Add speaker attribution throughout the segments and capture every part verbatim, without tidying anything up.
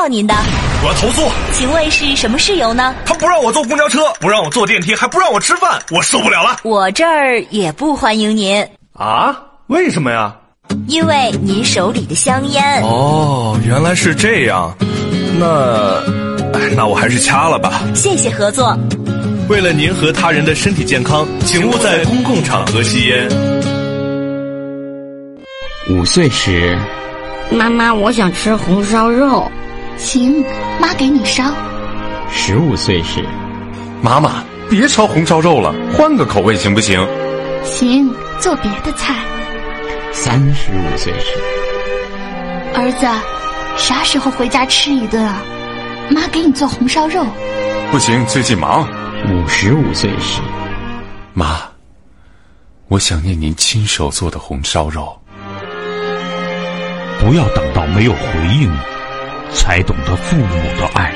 Speaker 1: 到您的。
Speaker 2: 我要投诉。
Speaker 1: 请问是什么事由呢？
Speaker 2: 他不让我坐公交车，不让我坐电梯，还不让我吃饭，我受不了了。
Speaker 1: 我这儿也不欢迎您。
Speaker 2: 啊？为什么呀？
Speaker 1: 因为您手里的香烟。
Speaker 2: 哦，原来是这样。那，哎，那我还是掐了吧。
Speaker 1: 谢谢合作。
Speaker 2: 为了您和他人的身体健康，请勿在公共场合吸烟。
Speaker 3: 五岁时，
Speaker 4: 妈妈，我想吃红烧肉。
Speaker 5: 行，妈给你烧。
Speaker 3: 十五岁时，
Speaker 6: 妈妈，别烧红烧肉了，换个口味行不行？
Speaker 5: 行，做别的菜。
Speaker 3: 三十五岁时，
Speaker 5: 儿子，啥时候回家吃一顿啊？妈给你做红烧肉。
Speaker 6: 不行，最近忙。
Speaker 3: 五十五岁时，
Speaker 6: 妈，我想念您亲手做的红烧肉。
Speaker 7: 不要等到没有回应，才懂得父母的爱。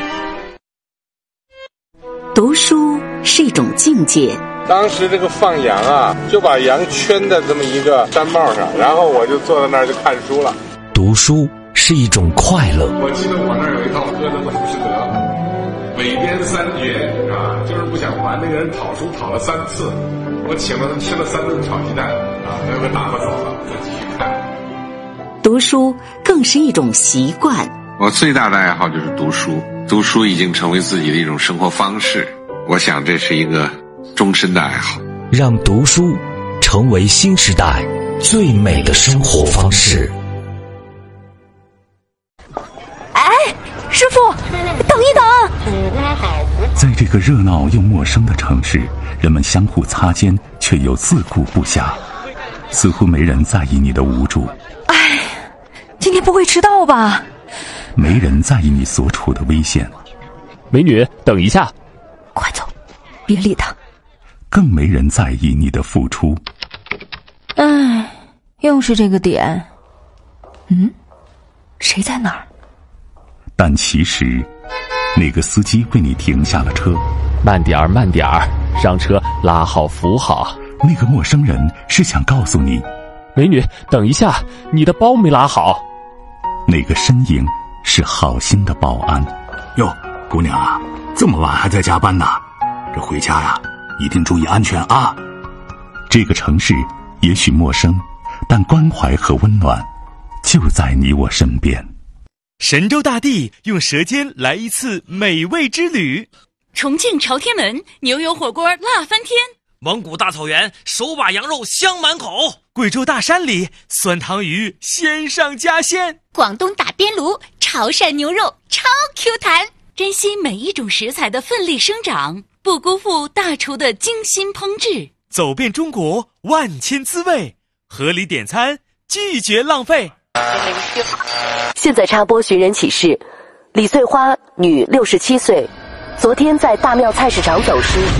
Speaker 8: 读书是一种境界。
Speaker 9: 当时这个放羊啊，就把羊圈在这么一个山帽上，然后我就坐在那儿就看书了。
Speaker 10: 读书是一种快乐。
Speaker 9: 我记得我那儿有一套歌的《浮士德》，北边三绝啊，就是不想还那个人讨书讨了三次，我请了他吃了三顿炒鸡蛋啊，然后打发走了，再继续看。
Speaker 8: 读书更是一种习惯。
Speaker 11: 我最大的爱好就是读书，读书已经成为自己的一种生活方式，我想这是一个终身的爱好。
Speaker 10: 让读书成为新时代最美的生活方式。
Speaker 1: 哎，师傅，等一等！
Speaker 7: 在这个热闹又陌生的城市，人们相互擦肩，却又自顾不暇，似乎没人在意你的无助。
Speaker 1: 哎，今天不会迟到吧？
Speaker 7: 没人在意你所处的危险。
Speaker 12: 美女，等一下。
Speaker 1: 快走，别理他。
Speaker 7: 更没人在意你的付出。
Speaker 1: 唉，又是这个点。嗯，谁在哪儿？
Speaker 7: 但其实，那个司机为你停下了车。
Speaker 12: 慢点儿，慢点儿，上车，拉好扶好。
Speaker 7: 那个陌生人是想告诉你，
Speaker 12: 美女，等一下，你的包没拉好。
Speaker 7: 那个身影是好心的保安。
Speaker 13: 哟，姑娘啊，这么晚还在加班呢？这回家呀，一定注意安全啊！
Speaker 7: 这个城市也许陌生，但关怀和温暖就在你我身边。
Speaker 14: 神州大地用舌尖来一次美味之旅。
Speaker 15: 重庆朝天门牛油火锅辣翻天。
Speaker 14: 蒙古大草原手把羊肉香满口。贵州大山里酸汤鱼鲜上加鲜。
Speaker 15: 广东打边炉潮汕牛肉超 Q 弹。珍惜每一种食材的奋力生长，不辜负大厨的精心烹制。
Speaker 14: 走遍中国万千滋味，合理点餐，拒绝浪费。
Speaker 16: 现在插播寻人启事：李翠花，女，六十七岁，昨天在大庙菜市场走失。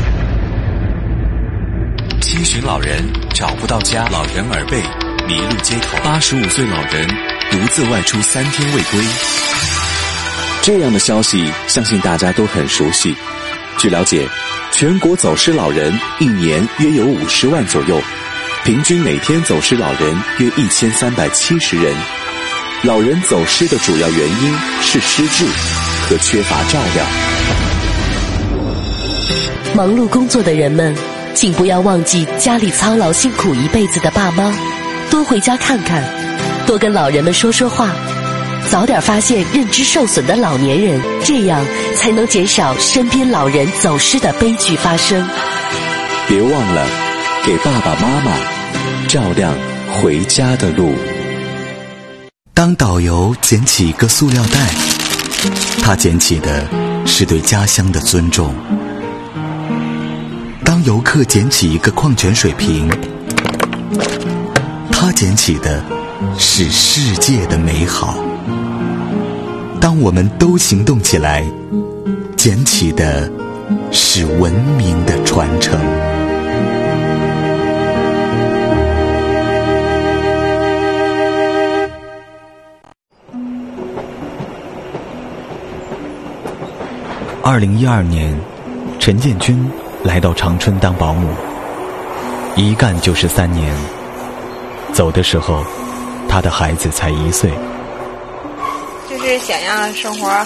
Speaker 17: 七旬老人找不到家，老人耳背迷路街头，八十五岁老人独自外出三天未归。
Speaker 18: 这样的消息相信大家都很熟悉。据了解，全国走失老人一年约有五十万左右，平均每天走失老人约一千三百七十人。老人走失的主要原因是失智和缺乏照料。
Speaker 16: 忙碌工作的人们，请不要忘记家里操劳辛苦一辈子的爸妈，多回家看看，多跟老人们说说话，早点发现认知受损的老年人，这样才能减少身边老人走失的悲剧发生。
Speaker 18: 别忘了给爸爸妈妈照亮回家的路。
Speaker 19: 当导游捡起一个塑料袋，他捡起的是对家乡的尊重。当游客捡起一个矿泉水瓶，他捡起的是世界的美好。当我们都行动起来，捡起的是文明的传承。
Speaker 20: 二零一二年，陈建军来到长春当保姆，一干就是三年。走的时候，他的孩子才一岁。
Speaker 3: 就是想让生活